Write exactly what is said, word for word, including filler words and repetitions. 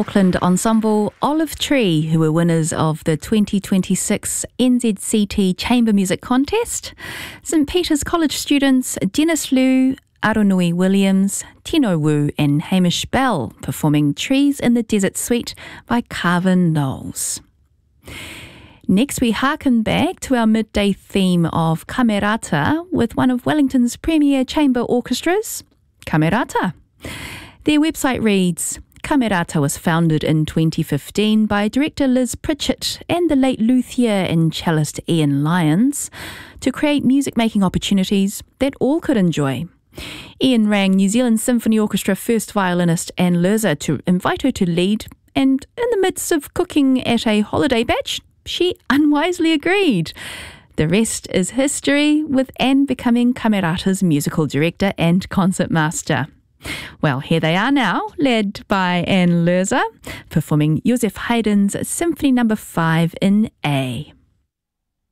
Auckland ensemble Olive Tree, who were winners of the twenty twenty-six N Z C T Chamber Music Contest. St Peter's College students Dennis Liu, Aronui Williams, Tino Wu and Hamish Bell performing Trees in the Desert Suite by Carvin Knowles. Next, we harken back to our midday theme of Camerata with one of Wellington's premier chamber orchestras, Camerata. Their website reads, Camerata was founded in twenty fifteen by director Liz Pritchett and the late luthier and cellist Ian Lyons to create music-making opportunities that all could enjoy. Ian rang New Zealand Symphony Orchestra first violinist Anne Lerzer to invite her to lead, and in the midst of cooking at a holiday batch, she unwisely agreed. The rest is history, with Anne becoming Camerata's musical director and concertmaster. Well, here they are now, led by Anne Lerzer, performing Joseph Haydn's Symphony Number five in A.